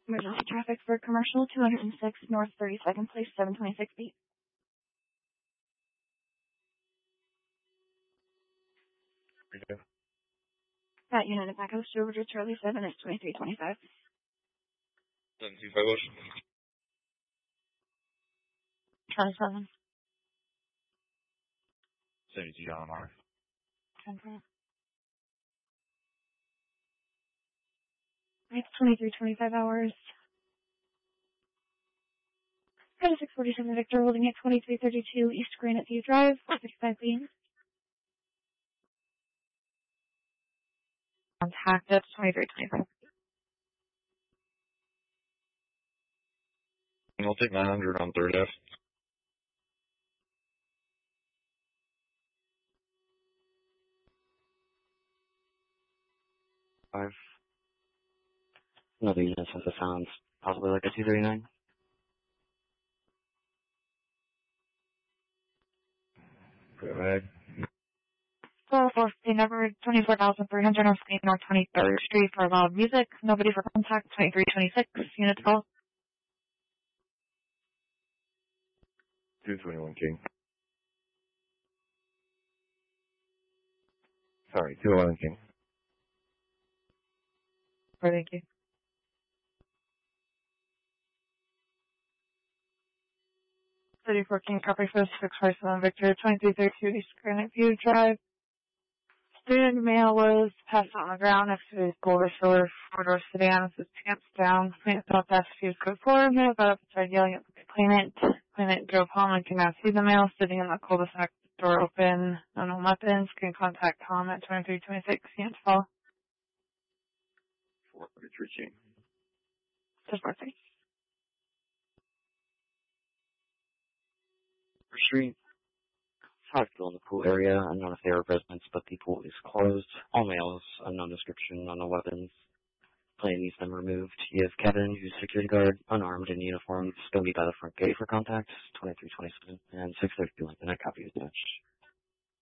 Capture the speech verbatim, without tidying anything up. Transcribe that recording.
Emergency traffic for commercial two hundred six North thirty-second Place, seven twenty-six feet. Okay. That unit at Back Coast over to Charlie seven is twenty-three twenty-five. seven two five Ocean. Charlie seven. seventy-two John Mark. Okay. It's twenty-three twenty-five hours. six forty-seven Victor holding at twenty-three thirty-two East Granite View Drive, fifty-five feet. Contact at twenty-three twenty-five. And I'll take nine hundred on third F. Five. Another unit since it sounds possibly like a two thirty-nine. Go ahead. four four fifty number twenty-four thousand three hundred on Screen North twenty-third Street for loud music. Nobody for contact, twenty-three twenty-six, unit twelve. two twenty-one King. Sorry, two eleven King. Oh, thank you. thirty-four King, copy for six forty-seven Victor, twenty-three thirty-two East Granite View Drive. Student mail was passed on the ground next to his Boulder Solar four-door sedan with his pants down. Claimant felt that he was good for him. He got up and started yelling at the claimant. Claimant drove home and could not see the mail sitting in the cul-de-sac, door open, no known weapons. Can contact Tom at twenty-three twenty-six, Can't fall. four thirty-three King. Just birthday. Street. Five people in the pool area, unknown if they are residents, but the pool is closed. All males, unknown description, unknown weapons. Plane needs them removed. You have Kevin, who's security guard, unarmed in uniform. It's going to be by the front gate for contacts, twenty-three twenty-seven, and six thirty-two Lincoln. I copy attached.